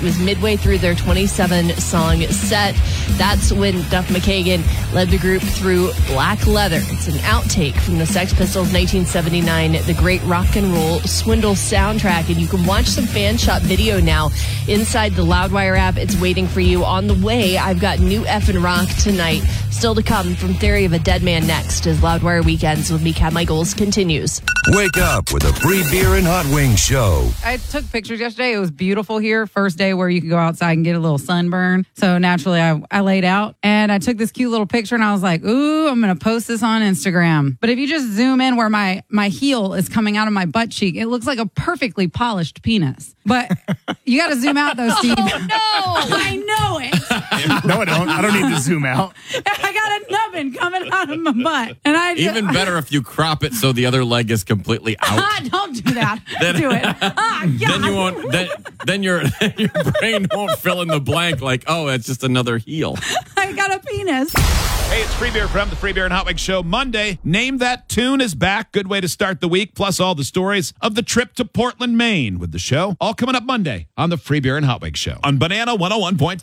was midway through their 27-song set. That's when Duff McKagan led the group through Black Leather. It's an outtake from the Sex Pistols' 1979 The Great Rock and Roll Swindle soundtrack, and you can watch some fan shot video now inside the Loudwire app. It's waiting for you. On the way, I've got new Effin' Rock tonight. Still to come from Theory of a Dead Man next as Loudwire Weekends with me, Kat Michaels, continues. Wake up with a free beer and hot wings show. I took pictures yesterday. It was beautiful here. First day where you could go outside and get a little sunburn. So naturally, I laid out and I took this cute little picture and I was like, ooh, I'm going to post this on Instagram. But if you just zoom in where my heel is coming out of my butt cheek, it looks like a perfectly polished penis. But you got to zoom out though, Steve. Oh, no. I know it. No, I don't. I don't need to zoom out. I got a nubbin coming out of my butt. And I just, Even better if you crop it so the other leg is completely out. Don't do that. Do it. Then you won't. Then your brain won't fill in the blank like, oh, it's just another heel. I got a penis. Hey, it's Free Beer from the Free Beer and Hot Wings Show. Monday, Name That Tune is back. Good way to start the week, plus all the stories of the trip to Portland, Maine with the show. All coming up Monday on the Free Beer and Hot Wings Show on Banana 101.5.